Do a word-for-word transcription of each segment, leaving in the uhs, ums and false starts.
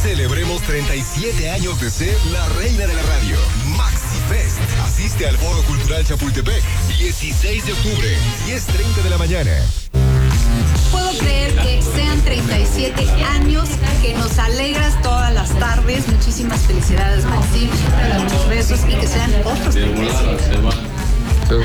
Celebremos treinta y siete años de ser la reina de la radio. Maxi Fest. Asiste al Foro Cultural Chapultepec. dieciséis de octubre, diez treinta de la mañana. Puedo creer que sean treinta y siete años, que nos alegras todas las tardes. Muchísimas felicidades, Maxi. Muchos besos y que sean otros treinta y siete.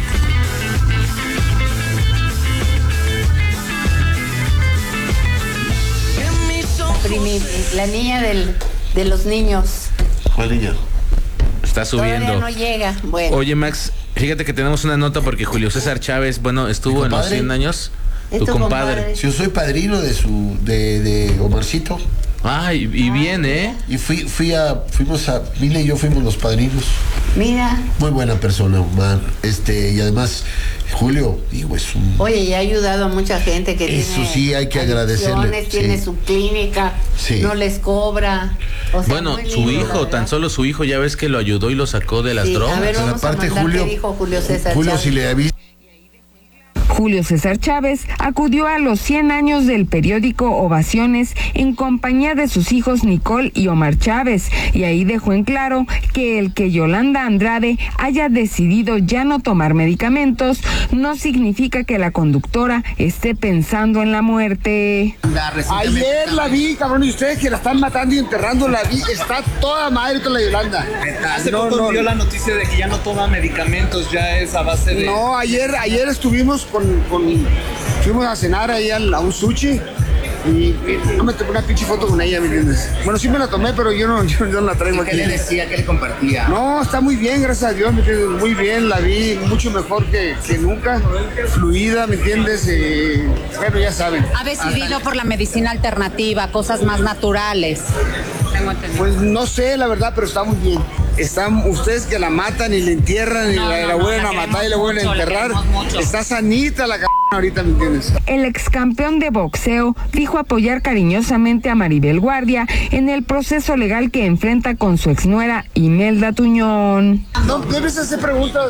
Primi, la niña del, de los niños. ¿Cuál niña? Está subiendo. Todavía no llega. Bueno. Oye, Max, fíjate que tenemos una nota porque Julio César Chávez, bueno, estuvo en los cien años. ¿Es tu tu compadre. compadre? Si yo soy padrino de su, de, de Omarcito. Ay, y bien, ¿eh? Y fui, fui a, fuimos a, Mila y yo fuimos los padrinos. Mira. Muy buena persona, Omar. Este, y además, Julio, digo, es un... Oye, y ha ayudado a mucha gente que Eso tiene sí, hay que agradecerle. Tiene Sí. su clínica, Sí. no les cobra. O sea, Bueno, muy su lindo, hijo, ¿verdad? tan solo su hijo, ya ves que lo ayudó y lo sacó de las Sí, drogas. a ver, vamos Aparte, a mandar Julio, qué dijo Julio César Julio, Chávez. si le aviso. Julio César Chávez acudió a los cien años del periódico Ovaciones en compañía de sus hijos Nicole y Omar Chávez, y ahí dejó en claro que el que Yolanda Andrade haya decidido ya no tomar medicamentos no significa que la conductora esté pensando en la muerte. Ayer la vi, cabrón, y ustedes que la están matando y enterrando, la vi, está toda madre con la Yolanda. Hace No, poco no, dio la noticia de que ya no toma medicamentos, ya es a base de... No, ayer, ayer estuvimos con, con fuimos a cenar ahí al- a un sushi y, y no me tomé una pinche foto con ella, ¿me entiendes? Bueno, sí me la tomé, pero yo no, yo, yo no la traigo aquí. ¿Qué le decía? ¿Qué le compartía? No, está muy bien, gracias a Dios, ¿me entiendes? Muy bien, la vi mucho mejor que, que nunca, fluida, ¿me entiendes? Eh, bueno, ya saben. Ha decidido por la medicina alternativa, cosas más naturales. Tengo entendido. Pues no sé, la verdad, pero está muy bien. Están ustedes que la matan y la entierran y No, la, no, la no, vuelven la a matar y la vuelven a queremos mucho, la enterrar. queremos mucho. Está sanita la c ahorita, ¿me entiendes? El ex campeón de boxeo dijo apoyar cariñosamente a Maribel Guardia en el proceso legal que enfrenta con su exnuera Imelda Tuñón. No debes hacer preguntas.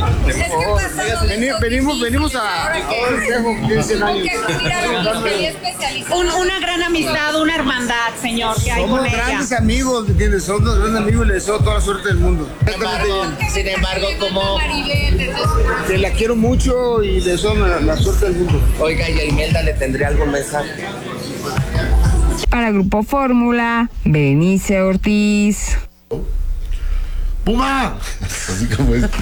Veni- venimos, venimos a, a un consejo de cien años. Un- una gran amistad, una hermandad, señor, que hay Somos con ella. grandes amigos, ¿me entiendes? Somos grandes amigos y les deseo toda la suerte del mundo. Sin embargo, sin embargo, como... Que la quiero mucho y les deseo la, la suerte del mundo. Oiga, ¿y a Imelda le tendría algún mensaje? Para Grupo Fórmula, Benice Ortiz. ¡Puma! Así como es.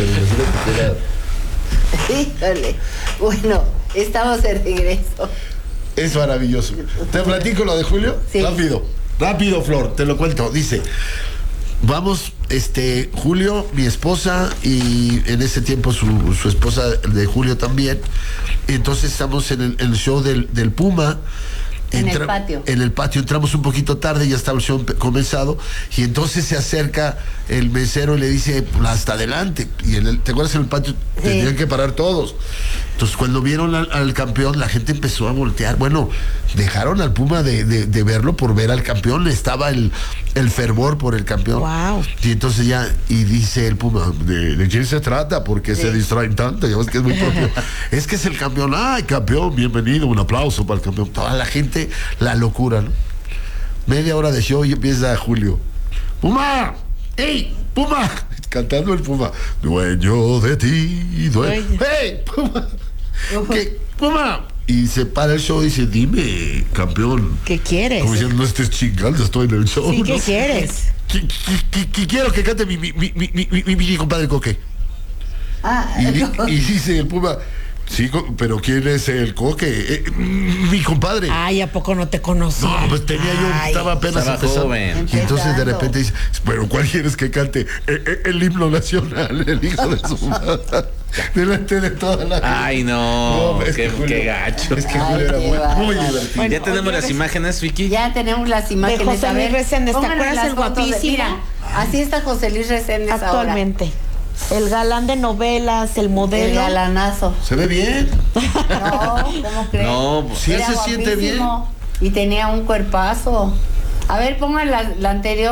Híjole. Bueno, estamos de regreso. Es maravilloso. ¿Te platico lo de Julio? Sí. Rápido, rápido, Flor, te lo cuento. Dice, vamos, este, Julio, mi esposa, y en ese tiempo su, su esposa de Julio también. Entonces estamos en el, el show del, del Puma. En el patio. En el patio entramos un poquito tarde, ya estaba el show empe- comenzado, y entonces se acerca el mesero y le dice, hasta adelante. Y en el, ¿te acuerdas en el patio? Sí. Tenían que parar todos. Entonces cuando vieron al, al campeón, la gente empezó a voltear. Bueno, dejaron al Puma de, de, de verlo por ver al campeón. Estaba el, el fervor por el campeón. Wow. Y entonces ya, y dice el Puma, ¿de, de quién se trata? Porque se distraen tanto, ya ves que es muy propio. Es que es el campeón. Ay, campeón, bienvenido, un aplauso para el campeón. Toda la gente, la locura, ¿no? Media hora de show y empieza Julio. ¡Puma! ¡Ey! ¡Puma! Cantando el Puma. Dueño de ti, dueño. ¡Hey! ¡Puma! ¿Qué? ¡Puma! Y se para el show y dice, dime, campeón. ¿Qué quieres? Como diciendo, no estés chingando, estoy en el show. Sí, ¿qué ¿no? quieres? Qui- qui- qui- qui- Quiero que cante mi, mi, mi, mi, mi, mi, mi compadre Coque. Ah, Y, di- no. y dice el Puma, sí, co- pero ¿quién es el Coque? Eh, mi compadre. Ay, ¿a poco no te conocí? No, pues tenía yo, Ay, estaba apenas estaba empezando. joven. Y entonces de Empezando. repente dice, pero ¿cuál quieres que cante? Eh, eh, el himno nacional, el hijo de su madre. Delante de toda la gente. Ay, no, es qué, que Julio- qué gacho. Es que Ay, Julio era qué muy, muy bárbaro. divertido. Bueno, ¿Ya tenemos oye, las ves- imágenes, Vicky? Ya tenemos las imágenes. José A ver, Luis Reséndez, ¿te pónganme acuerdas las el fotos de- guapísimo? Mira, así está José Luis Reséndez Actualmente. El galán de novelas, el ahora. El modelo. galanazo. Se ve bien. No, ¿cómo crees? No, pues, sí, Era se siente bien. guapísimo y tenía un cuerpazo. A ver, pongan la, la anterior.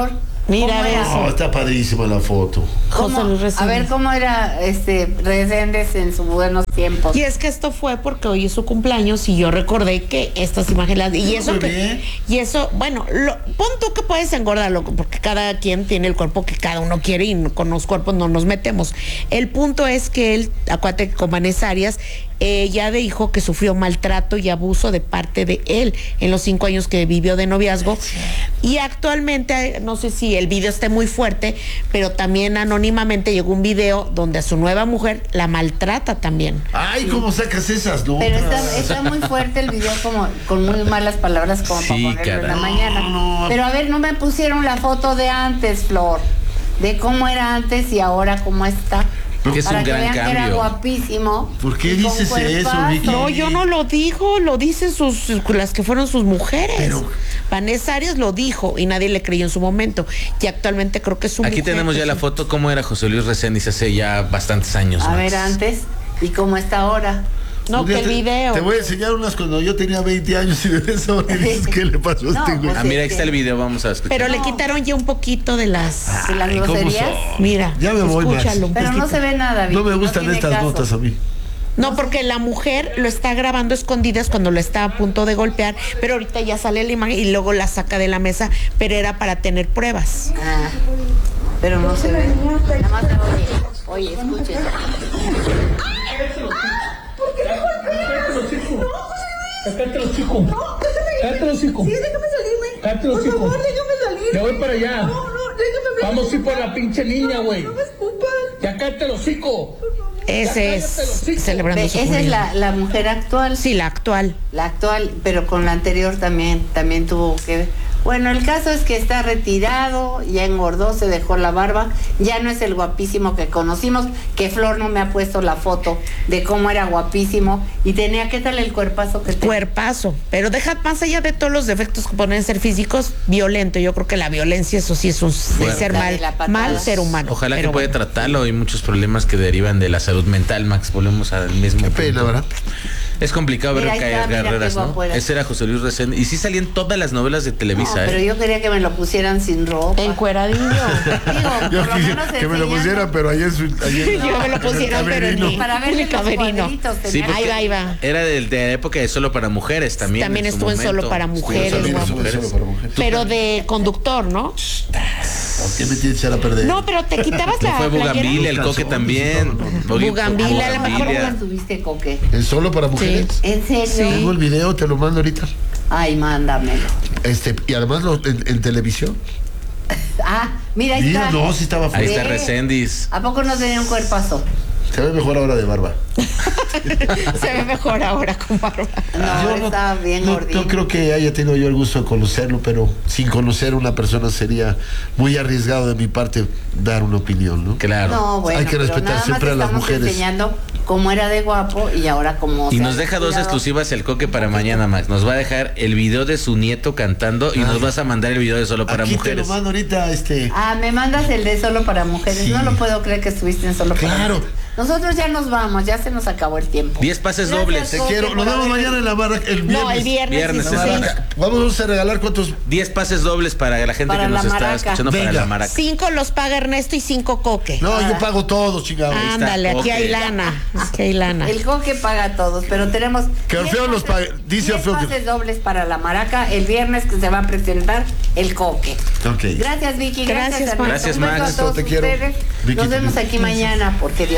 Mira, ve eso. Oh, está padrísima la foto. ¿Cómo? José Luis Reséndez. A ver cómo era este Reséndez en sus buenos tiempos. Y es que esto fue porque hoy es su cumpleaños y yo recordé que estas imágenes y eso Muy que bien. y eso, bueno, lo, pon tú que puedes engordarlo porque cada quien tiene el cuerpo que cada uno quiere y con los cuerpos no nos metemos. El punto es que él, acuérdate que con Vanessa Arias, ella dijo que sufrió maltrato y abuso de parte de él en los cinco años que vivió de noviazgo y actualmente, no sé si el video esté muy fuerte, pero también anónimamente llegó un video donde a su nueva mujer la maltrata también. Ay, ¿cómo sacas esas notas? Pero está, está muy fuerte el video, como con muy malas palabras como Sí, para ponerlo en la caray. mañana. No, no. Pero a ver, no me pusieron la foto de antes, Flor, de cómo era antes y ahora cómo está. Que es Para un que gran vean que era cambio. guapísimo. ¿Por qué y con dices eso, cuerpazo. Vicky? No, yo no lo digo, lo dicen sus las que fueron sus mujeres. Pero- Vanessa Arias lo dijo y nadie le creyó en su momento. Y actualmente creo que es su Aquí mujer, tenemos ya pues, la sí. foto, cómo era José Luis Reséndiz hace ya bastantes años. A Max. ver, antes y cómo está ahora. No, Un que día el te- video. Te voy a enseñar unas cuando yo tenía veinte años y de eso y dices qué le pasó a No, este güey. Ah, mira, ahí está el video, vamos a escuchar. Pero le No. quitaron ya un poquito de las. ¿De las Ay, ¿cómo groserías? son? Mira, Ya me voy, Max. escúchalo un Pero no poquito. se ve nada bien. No me gustan estas notas a mí. No, porque la mujer lo está grabando a escondidas cuando lo está a punto de golpear, pero ahorita ya sale la imagen y luego la saca de la mesa, pero era para tener pruebas. Ah, pero no se ve. Nada más oye, oye, escuchen. Cállate los chicos. Cállate los chicos. Sí, déjame salirme. Cállate los Por chicos. favor, déjame salir. Ya voy para allá. No, no, déjame ver. Vamos a ir por la pinche niña, güey. No me escupan. Ya cállate los chicos. Ese es celebrando Ve, su esa es comunión. la, la mujer actual. Sí, la actual. La actual, pero con la anterior también, también tuvo que ver. Bueno, el caso es que está retirado, ya engordó, se dejó la barba, ya no es el guapísimo que conocimos, que Flor no me ha puesto la foto de cómo era guapísimo y tenía, ¿qué tal el cuerpazo que tenía? Cuerpazo, pero deja más allá de todos los defectos que pueden ser físicos, violento. Yo creo que la violencia, eso sí es un de Fuerte. ser La mal, de la patada. mal ser humano. Ojalá pero que pueda bueno. tratarlo. Hay muchos problemas que derivan de la salud mental, Max. Volvemos al mismo Qué pena, punto. ¿verdad? Es complicado ver Mira, ahí caer está, mira qué carreras, ¿no? guapo era. Ese era José Luis Reséndiz. Y sí salían todas las novelas de No, Televisa, pero ¿eh? yo quería que me lo pusieran sin ropa. Encueradillo. Digo, Yo por lo quise menos que me lo enseñando. pusiera, pero ahí en su. Ahí en- Yo me lo en el pusieron, pero en camerino. mi, Para ver mi los camerino. cuadritos, Sí, tenía- porque Ahí va, ahí va. Era de, de la época de Solo para Mujeres también. También en su estuvo en momento. Solo para Mujeres, También guapo. estuvo en Solo para Mujeres. Pero de conductor, ¿no? ¿Por qué me tienes que echar a perder? No, pero te quitabas No la fue playera. Bugambilia, el Calzones Coque y también. todo, no, no. Bogi- Bugambilia, a lo mejor Bugambilia. ¿Cómo estuviste, Coque? ¿Es solo para mujeres? ¿En serio? Tengo el video, te lo mando ahorita. Ay, mándamelo. Este, y además lo- en, en televisión. Ah, mira, ahí Mira, está. no, sí estaba Ahí fuerte. está Ve. Reséndiz. ¿A poco no tenía un cuerpazo? Se ve mejor ahora de barba. Se ve mejor ahora con barba. No, Yo estaba bien no, gordito. no creo que haya tenido yo el gusto de conocerlo, pero sin conocer a una persona sería muy arriesgado de mi parte dar una opinión, ¿no? Claro. No, bueno, Hay que pero respetar nada más siempre a las estamos mujeres. enseñando cómo era de guapo y ahora cómo Y se nos ha deja dos cuidado. exclusivas el Coque para mañana, Max. Nos va a dejar el video de su nieto cantando y Ah. nos vas a mandar el video de Solo para Aquí Mujeres. te lo mando ahorita, este. Ah, me mandas el de Solo para Mujeres. Sí. No lo puedo creer que estuviste en Solo para Claro. Mujeres. Nosotros ya nos vamos, ya se nos acabó el tiempo. Diez pases Gracias, dobles. Te Coque, quiero. por Nos vemos haber- mañana en la barra. El viernes. No, el viernes. Viernes, sí, La sí. barra. Vamos a regalar cuántos. Diez pases dobles para la gente Para que la nos está maraca. escuchando para Venga. la maraca. Cinco los paga Ernesto y cinco Coque. No, yo pago todos, chingados. está, Ándale, aquí Coque. hay lana. Aquí hay lana. El Coque paga a todos, pero tenemos Que diez Orfeo los pases- pague. Dice diez Orfeo que- pases dobles para la maraca el viernes que se va a presentar el Coque. Ok. Gracias, Vicky. Gracias, Gracias, Ernesto. Max. Gracias, Un beso Max. a todos Te quiero. ustedes. Vicky, Nos te vemos quiero. aquí mañana porque Dios